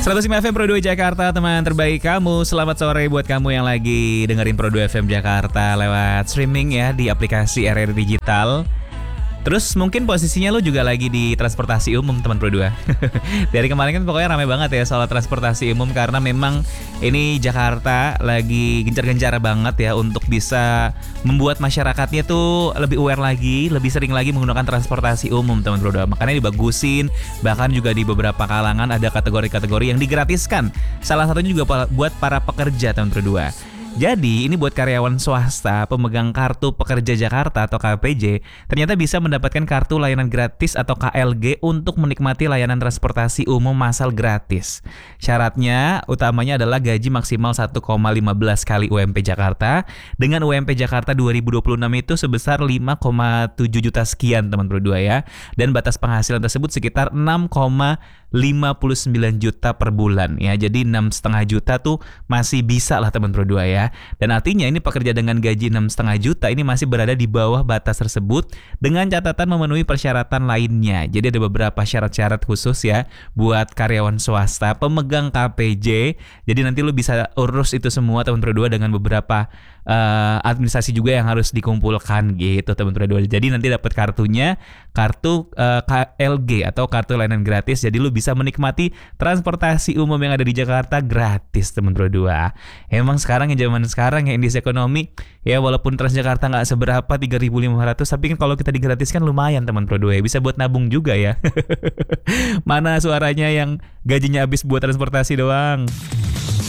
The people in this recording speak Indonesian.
105 FM Pro 2 Jakarta, teman terbaik kamu. Selamat sore buat kamu yang lagi dengerin Pro 2 FM Jakarta lewat streaming ya di aplikasi RRI Digital. Terus mungkin posisinya lo juga lagi di transportasi umum teman Pro 2. Dari kemarin kan pokoknya ramai banget ya soal transportasi umum, karena memang ini Jakarta lagi gencar-gencar banget ya untuk bisa membuat masyarakatnya tuh lebih aware lagi, lebih sering lagi menggunakan transportasi umum teman Pro 2. Makanya dibagusin, bahkan juga di beberapa kalangan ada kategori-kategori yang digratiskan. Salah satunya juga buat para pekerja teman Pro 2. Jadi ini buat karyawan swasta pemegang Kartu Pekerja Jakarta atau KPJ ternyata bisa mendapatkan kartu layanan gratis atau KLG untuk menikmati layanan transportasi umum massal gratis. Syaratnya utamanya adalah gaji maksimal 1,15 kali UMP Jakarta dengan UMP Jakarta 2026 itu sebesar 5,7 juta sekian teman Pro 2 ya. Dan batas penghasilan tersebut sekitar 6,59 juta per bulan ya. Jadi 6,5 juta tuh masih bisa lah teman Pro 2 ya. Dan artinya ini pekerja dengan gaji 6,5 juta ini masih berada di bawah batas tersebut dengan catatan memenuhi persyaratan lainnya. Jadi ada beberapa syarat-syarat khusus ya buat karyawan swasta pemegang KPJ. Jadi nanti lu bisa urus itu semua teman Pro 2 dengan beberapa administrasi juga yang harus dikumpulkan gitu teman Pro 2. Jadi nanti dapat kartunya, kartu KLG atau kartu layanan gratis. Jadi lu bisa menikmati transportasi umum yang ada di Jakarta gratis teman Pro 2. Emang sekarang yang zaman sekarang ya indeks ekonomi ya, walaupun Transjakarta nggak seberapa 3.500, tapi kan kalau kita digratiskan lumayan teman Pro 2 ya, bisa buat nabung juga ya. Mana suaranya yang gajinya habis buat transportasi doang.